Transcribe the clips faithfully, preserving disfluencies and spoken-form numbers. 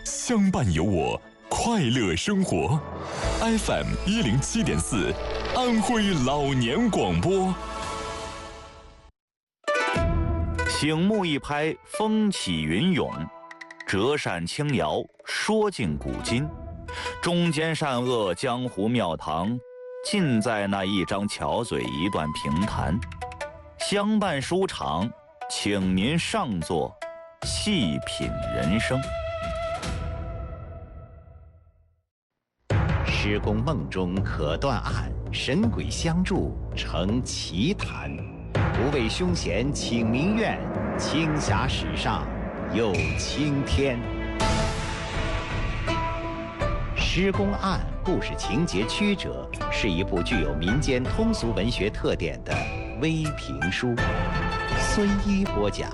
相伴有我，快乐生活。F M 一零七点四，安徽老年广播。 醒目一拍，风起云涌；折扇轻摇，说尽古今。忠奸善恶，江湖庙堂，尽在那一张巧嘴，一段评弹。相伴书场，请您上座，细品人生。 施公梦中可断案，神鬼相助成奇谈。不畏凶险请民怨，青霞史上有青天。施公案故事情节曲折，是一部具有民间通俗文学特点的微评书。孙一播讲。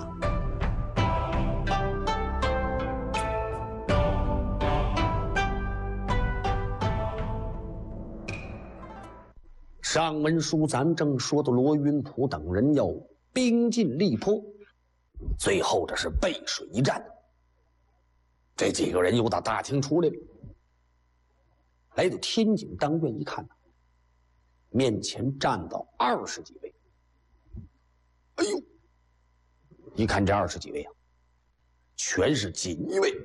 上文书咱正说到罗云普等人要兵进荔坡，最后这是背水一战。这几个人又打大厅出来了，来到天井当院一看，面前站到二十几位。哎呦，一看这二十几位啊，全是锦衣卫，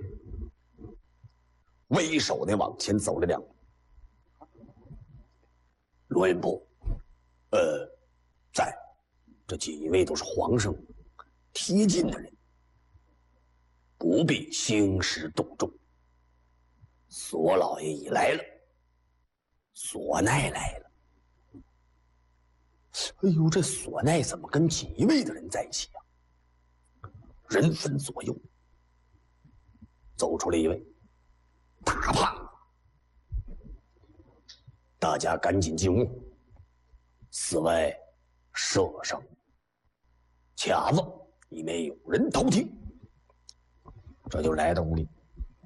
为首的往前走了两步。罗云普，呃，在，这几位都是皇上贴近的人，不必兴师动众。索老爷已来了，索奈来了。哎呦，这索奈怎么跟锦衣卫的人在一起啊？人分左右，走出来一位大胖子。大家赶紧进屋，寺外设上卡子，以免有人偷听。这就来到屋里，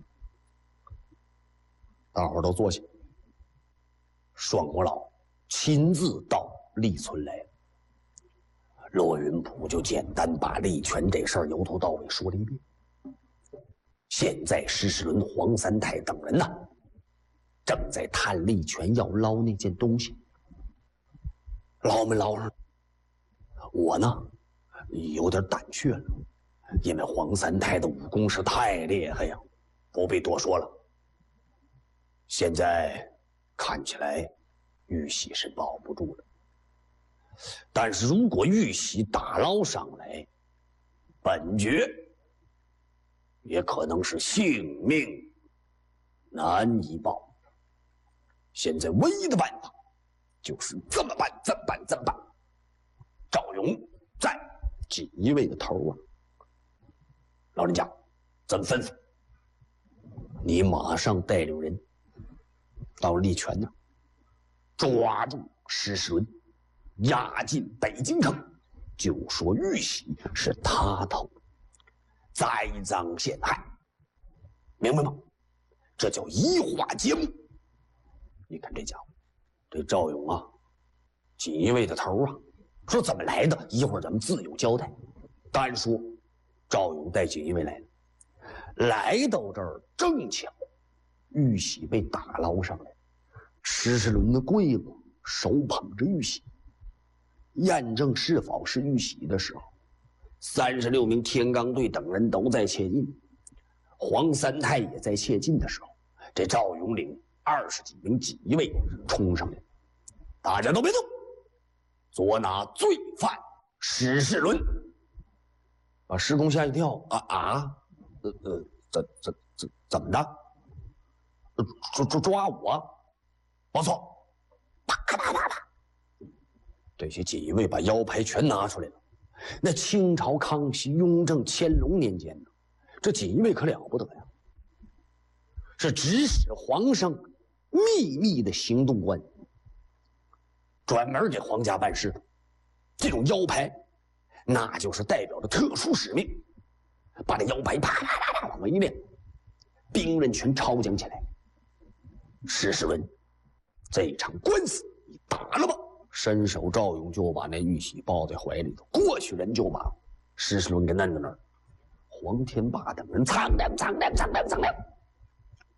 大伙儿都坐下。双国老亲自到利村来了，罗云普就简单把利权这事儿由头到尾说了一遍。现在施世伦、黄三泰等人呐，正在探利权要捞那件东西，捞没捞上？我呢，有点胆怯了，因为黄三泰的武功是太厉害呀，不必多说了。现在看起来，玉玺是保不住了。但是如果玉玺打捞上来，本爵也可能是性命难以保。现在唯一的办法就是这么办，这么办，这么办。赵勇在锦衣卫的头啊，老人家，怎么吩咐？你马上带领人到利泉呢，抓住施世伦，押进北京城，就说玉玺是他偷，栽赃陷害，明白吗？这叫移花接木。你看这家伙，这赵勇啊，锦衣卫的头啊，说怎么来的，一会儿咱们自有交代。单说赵勇带锦衣卫来了，来到这儿正巧玉玺被打捞上来，施世伦的柜子手捧着玉玺，验证是否是玉玺的时候，三十六名天罡队等人都在切近，黄三泰也在切近的时候，这赵勇领二十几名锦衣卫冲上来，大家都别动，捉拿罪犯施世伦。把施公吓一跳啊啊！呃呃，怎怎怎怎么的？抓抓抓我？不错！啪啪啪啪啪！这些锦衣卫把腰牌全拿出来了。那清朝康熙、雍正、乾隆年间呢，这锦衣卫可了不得呀，是指使皇上秘密的行动官，专门给皇家办事的。这种腰牌，那就是代表着特殊使命。把这腰牌啪啪啪啪往外一亮，兵刃全抄将起来。施世伦，这场官司你打了吧！伸手赵勇就把那玉玺抱在怀里头，过去人就把施世伦给摁在那儿。黄天霸等人苍亮苍亮苍亮苍亮，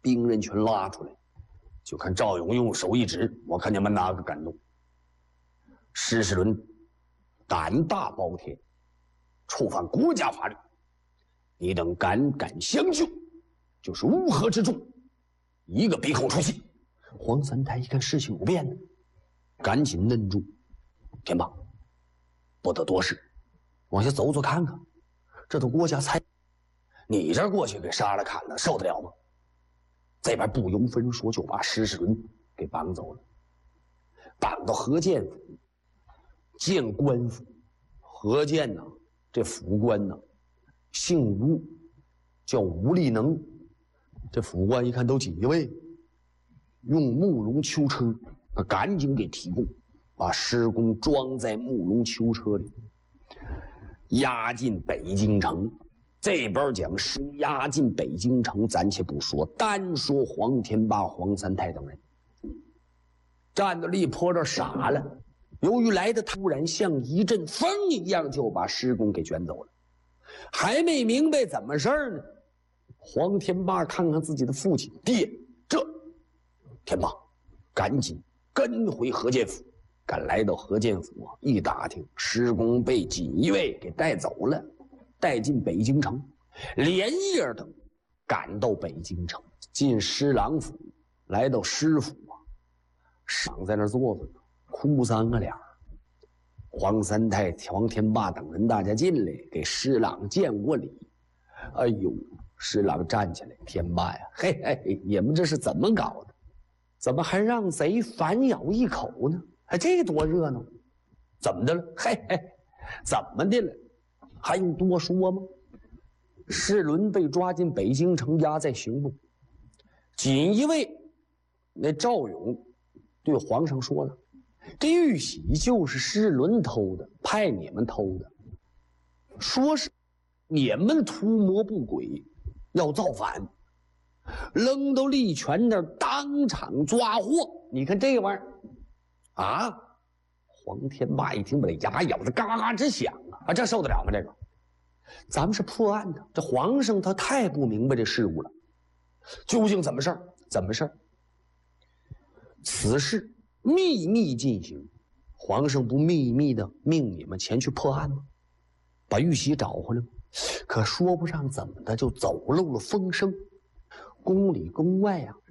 兵刃全拉出来，就看赵勇用手一指，我看你们哪个敢动。施世伦胆大包天，触犯国家法律，你等敢敢相救，就是乌合之众，一个鼻孔出气。黄三太一看事情有变呢，赶紧愣住。天霸，不得多事，往下走走看看，这都国家财，你这过去给杀了砍了，受得了吗？这边不由分说就把施世伦给绑走了，绑到河间府。见官府，何见呐？这府官呐，姓吴，叫吴立能。这府官一看都几位，用木龙囚车，他赶紧给提供，把施公装在木龙囚车里，押进北京城。这边讲是押进北京城，暂且不说，单说黄天霸、黄三太等人，站到立坡这傻了。由于来的突然，像一阵风一样，就把施公给卷走了。还没明白怎么事儿呢，黄天霸看看自己的父亲，爹，这天霸赶紧跟回河间府。赶来到河间府啊，一打听，施公被锦衣卫给带走了，带进北京城，连夜的赶到北京城，进施郎府，来到施府啊，赏在那儿坐着呢。哭三个脸儿，黄三太、黄天霸等人大家进来给施琅见过礼。哎呦，施琅站起来，天霸呀，嘿嘿，你们这是怎么搞的？怎么还让贼反咬一口呢？哎，这多热闹！怎么的了？嘿嘿，怎么的了？还用多说吗？世伦被抓进北京城，押在刑部。锦衣卫那赵勇对皇上说了。这玉玺就是施伦偷的，派你们偷的，说是你们图谋不轨，要造反，扔到利泉那儿当场抓获。你看这玩意儿啊！黄天霸一听，把这牙咬得嘎嘎直响啊！啊，这受得了吗？这个，咱们是破案的，这皇上他太不明白这事物了，究竟怎么事儿？怎么事儿？此事秘密进行，皇上不秘密的命你们前去破案吗？把玉玺找回来吗？可说不上怎么的就走漏了风声，宫里宫外啊